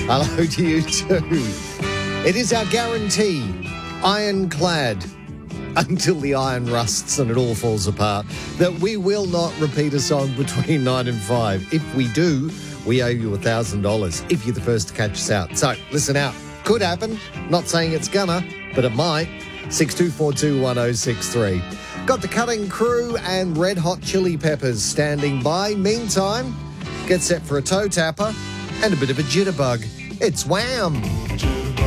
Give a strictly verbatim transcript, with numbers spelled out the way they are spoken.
Hello to you too. It is our guarantee, ironclad, until the iron rusts and it all falls apart, that we will not repeat a song between nine and five. If we do, we owe you one thousand dollars if you're the first to catch us out. So, listen out. Could happen. Not saying it's gonna, but it might. six two four two one oh six three. Got the Cutting Crew and Red Hot Chili Peppers standing by. Meantime, get set for a toe tapper and a bit of a jitterbug. It's Wham!